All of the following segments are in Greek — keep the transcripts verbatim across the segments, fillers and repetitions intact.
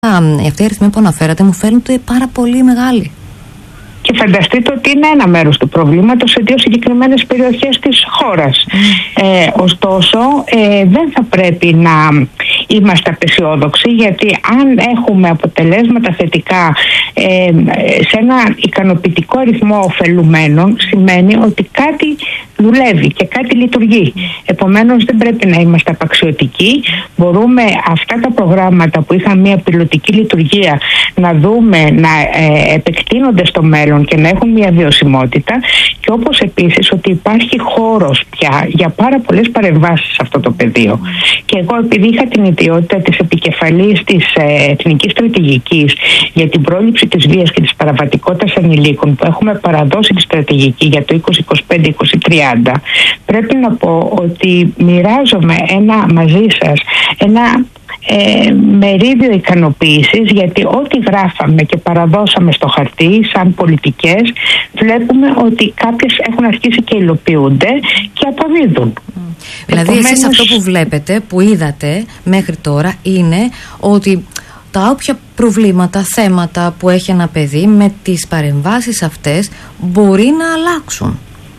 Αυτοί οι αριθμοί που αναφέρατε μου φαίνονται πάρα πολύ μεγάλοι. Και φανταστείτε ότι είναι ένα μέρος του προβλήματος σε δύο συγκεκριμένες περιοχές της χώρας. Mm. Ε, ωστόσο, ε, δεν θα πρέπει να είμαστε απεσιόδοξοι, γιατί αν έχουμε αποτελέσματα θετικά ε, σε ένα ικανοποιητικό αριθμό ωφελουμένων, σημαίνει ότι κάτι δουλεύει και κάτι λειτουργεί. Επομένως, δεν πρέπει να είμαστε απαξιωτικοί. Μπορούμε αυτά τα προγράμματα που είχαν μια πιλωτική λειτουργία να δούμε να ε, επεκτείνονται στο μέλλον και να έχουν μια βιωσιμότητα, και όπως επίσης ότι υπάρχει χώρος πια για πάρα πολλές παρεμβάσεις σε αυτό το πεδίο. Και εγώ, επειδή είχα την ιδιότητα της επικεφαλής της ε, Εθνικής Στρατηγικής για την πρόληψη της βίας και της παραβατικότητας ανηλίκων, που έχουμε παραδώσει τη στρατηγική για το είκοσι είκοσι πέντε είκοσι τριάντα, πρέπει να πω ότι μοιράζομαι ένα μαζί σας ένα Ε, μερίδιο ικανοποίησης, γιατί ό,τι γράφαμε και παραδώσαμε στο χαρτί σαν πολιτικές, βλέπουμε ότι κάποιες έχουν αρχίσει και υλοποιούνται και αποδίδουν. Mm. Δηλαδή Επομένως... εσείς αυτό που βλέπετε, που είδατε μέχρι τώρα, είναι ότι τα όποια προβλήματα, θέματα που έχει ένα παιδί, με τις παρεμβάσεις αυτές μπορεί να αλλάξουν.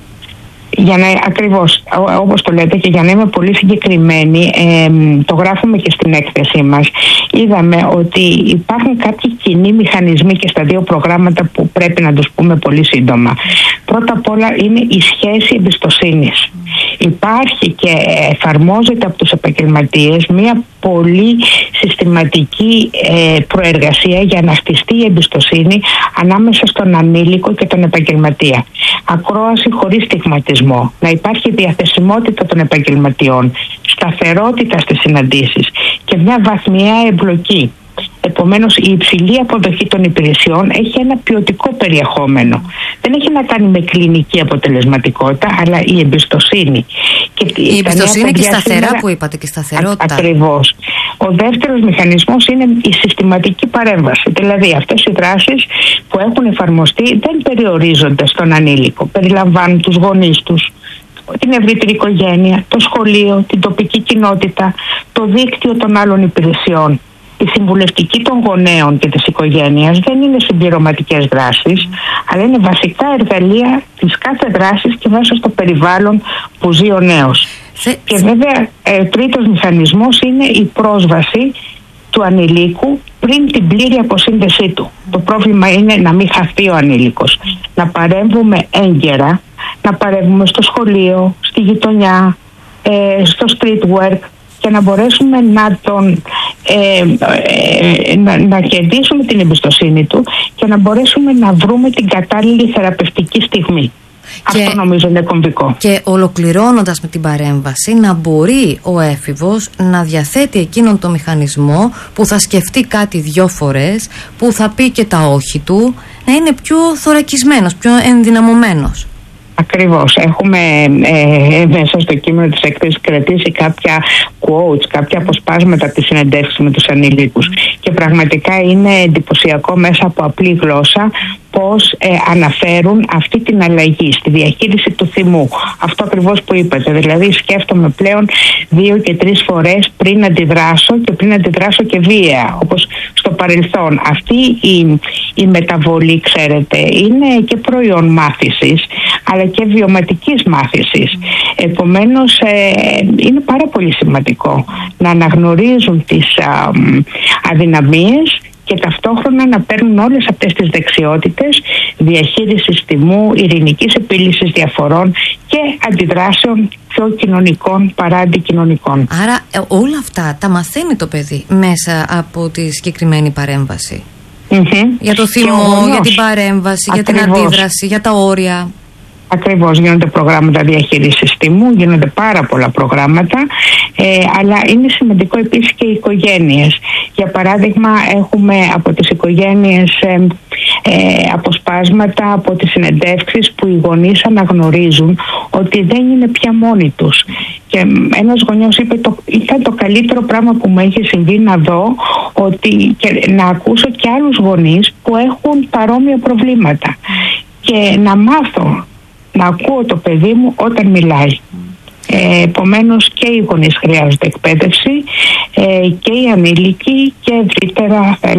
Για να, ακριβώς, όπως το λέτε, και για να είμαι πολύ συγκεκριμένη, ε, το γράφουμε και στην έκθεσή μας. Είδαμε ότι υπάρχουν κάποιοι κοινοί μηχανισμοί και στα δύο προγράμματα που πρέπει να τους πούμε πολύ σύντομα. Πρώτα απ' όλα είναι η σχέση εμπιστοσύνης. Υπάρχει και εφαρμόζεται από τους επαγγελματίες μια πολύ συστηματική ε, προεργασία για να χτιστεί η εμπιστοσύνη ανάμεσα στον ανήλικο και τον επαγγελματία. Ακρόαση χωρίς στιγματισμό, να υπάρχει διαθεσιμότητα των επαγγελματιών, σταθερότητα στις συναντήσεις και μια βαθμιαία εμπλοκή. Επομένως, η υψηλή αποδοχή των υπηρεσιών έχει ένα ποιοτικό περιεχόμενο. Δεν έχει να κάνει με κλινική αποτελεσματικότητα, αλλά η εμπιστοσύνη. Και η εμπιστοσύνη και η σταθερά σήμερα, που είπατε, και η σταθερότητα. Ακριβώς. Ο δεύτερος μηχανισμός είναι η συστηματική παρέμβαση. Δηλαδή, αυτές οι δράσεις που έχουν εφαρμοστεί δεν περιορίζονται στον ανήλικο. Περιλαμβάνουν τους γονείς τους, την ευρύτερη οικογένεια, το σχολείο, την τοπική κοινότητα, το δίκτυο των άλλων υπηρεσιών. Η συμβουλευτική των γονέων και της οικογένειας δεν είναι συμπληρωματικές δράσεις, αλλά είναι βασικά εργαλεία της κάθε δράσης και μέσα στο περιβάλλον που ζει ο νέος. Θε... Και βέβαια, ε, τρίτος μηχανισμός είναι η πρόσβαση του ανηλίκου πριν την πλήρη αποσύνδεσή του. Το πρόβλημα είναι να μην χαθεί ο ανήλικος. Να παρέμβουμε έγκαιρα, να παρέμβουμε στο σχολείο, στη γειτονιά, ε, στο street work, και να μπορέσουμε να τον ε, ε, να, να κερδίσουμε την εμπιστοσύνη του και να μπορέσουμε να βρούμε την κατάλληλη θεραπευτική στιγμή. Και, αυτό νομίζω είναι κομβικό. Και ολοκληρώνοντας με την παρέμβαση, να μπορεί ο έφηβος να διαθέτει εκείνον το μηχανισμό που θα σκεφτεί κάτι δυο φορές, που θα πει και τα όχι του, να είναι πιο θωρακισμένος, πιο ενδυναμωμένος. Ακριβώς. Έχουμε ε, μέσα στο κείμενο της έκθεσης κρατήσει κάποια quotes, κάποια αποσπάσματα από τις συνεντεύξεις με τους ανηλίκους. Και πραγματικά είναι εντυπωσιακό μέσα από απλή γλώσσα πώς ε, αναφέρουν αυτή την αλλαγή στη διαχείριση του θυμού. Αυτό ακριβώς που είπατε. Δηλαδή, σκέφτομαι πλέον δύο και τρεις φορές πριν αντιδράσω και πριν αντιδράσω και βία, όπως στο παρελθόν. Αυτή η, η μεταβολή, ξέρετε, είναι και προϊόν μάθησης, αλλά και βιωματικής μάθησης. Επομένως, ε, είναι πάρα πολύ σημαντικό να αναγνωρίζουν τις α, αδυναμίες και ταυτόχρονα να παίρνουν όλες αυτές τις δεξιότητες διαχείρισης θυμού, ειρηνικής επίλυσης διαφορών και αντιδράσεων πιο κοινωνικών παρά αντικοινωνικών. Άρα όλα αυτά τα μαθαίνει το παιδί μέσα από τη συγκεκριμένη παρέμβαση. Mm-hmm. Για το θυμό, για την παρέμβαση, ακριβώς, για την αντίδραση, για τα όρια. Ακριβώς, γίνονται προγράμματα διαχείρισης θυμού, γίνονται πάρα πολλά προγράμματα, ε, αλλά είναι σημαντικό επίσης και οι οικογένειες. Για παράδειγμα, έχουμε από τις οικογένειες ε, ε, αποσπάσματα από τις συνεντεύξεις που οι γονείς αναγνωρίζουν ότι δεν είναι πια μόνοι τους. Και ένας γονιός είπε, το, ήταν το καλύτερο πράγμα που μου έχει συμβεί να δω, ότι, και να ακούσω και άλλους γονείς που έχουν παρόμοια προβλήματα και να μάθω να ακούω το παιδί μου όταν μιλάει. Ε, επομένως και οι γονείς χρειάζονται εκπαίδευση, ε, και οι ανήλικοι και ευρύτερα